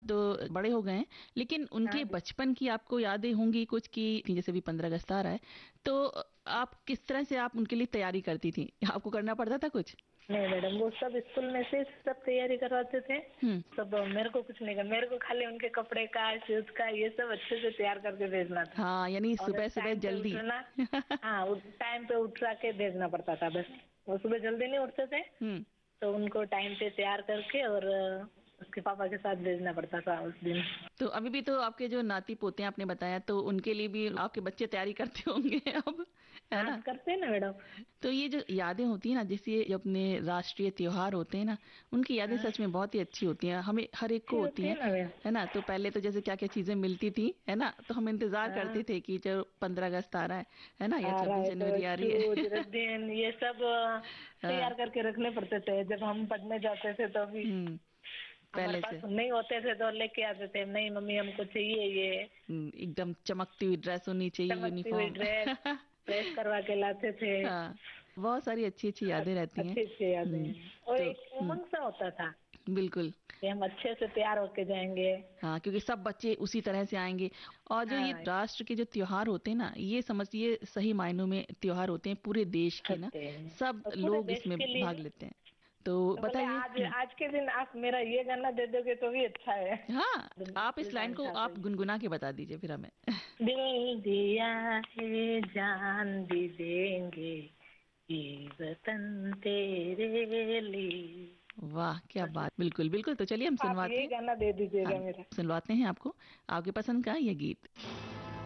तो बड़े हो गए हैं, लेकिन हाँ उनके जी। बचपन की आपको यादें होंगी कुछ की, जैसे भी 15 अगस्त आ रहा है, तो आप किस तरह से आप उनके लिए तैयारी करती थी? आपको करना पड़ता था कुछ? नहीं मैडम, वो सब स्कूल में से सब तैयारी करवाते थे। हुँ। सब मेरे को कुछ नहीं करना, मेरे को खाली उनके कपड़े का, शूज का, ये सब अच्छे से तैयार करके भेजना था। हाँ, यानी और सुबह-सुबह टाइम पे जल्दी। उठना। हाँ, टाइम पे उठा के भेजना पड़ता था बस। वो सुबह जल्दी नहीं उठते थे, हुँ। तो उनको टाइम पे तैयार करके और उसके पापा के साथ भेजना पड़ता था उस दिन। तो अभी भी तो आपके जो नाती-पोते हैं आपने बताया, तो उनके लिए भी आपके बच्चे तैयारी करते होंगे अब, है हाँ, ना? करते हैं ना मैडम। तो ये जो यादें होती हैं ना, जैसे जो अपने राष्ट्रीय त्योहार होते हैं ना, उनकी यादें हाँ, सच में बहुत ही अच्छी होती हैं, हमें हर एक को अच्छी होती होती है हैं, ना मैम। है ना? तो पहले तो जैसे क्या-क्या चीज़ें मिलती थी, है ना? तो हम इंतज़ार करते हाँ, थे कि चलो 15 अगस्त आ रहा है ना? या आ रहा 26 है तो जनवरी आ रही शूज, है। रिब्बन, ये सब हाँ, तैयार करके रखने पड़ते थे जब हम पढ़ने जाते थे तो भी। हुँ, हमारे पहले पास से। नहीं होते थे तो लेके आते थे, नहीं मम्मी हमको चाहिए ये। एकदम चमकती हुई ड्रेस होनी चाहिए, चमकती हुई यूनिफ़ॉर्म। ड्रेस प्रेस करवा के लाते थे। हाँ, बहुत सारी अच्छी-अच्छी यादें रहती हैं। अच्छी अच्छी यादें हुँ, हैं और तो एक उमंग सा होता था बिल्कुल। कि हम अच्छे से तैयार होके जाएंगे। हाँ, क्योंकि सब बच्चे उसी तरह से आएँगे, और जो ये हाँ, राष्ट्र के जो त्योहार होते हैं ना, ये समझिए सही मायनों में त्योहार होते हैं पूरे देश के ना, होते हैं सब और पूरे लोग देश इसमें के भाग लिए। लेते हैं। तो तो बोले बताइए। आज आज के दिन आप मेरा ये गाना दे दोगे तो भी अच्छा है। हाँ, आप इस दिल लाइन को था आप कोई। गुनगुना के बता दीजिए फिर हमें। दिल दिया है जान भी देंगे, ये वतन तेरे लिए। वाह! क्या बस, बात! बिल्कुल, बिल्कुल, तो चलिए हम आप सुनवाते यही हैं। गाना दे हाँ, दीजिएगा मेरा। सुनवाते हैं आपको, आपके पसंद का ये गीत।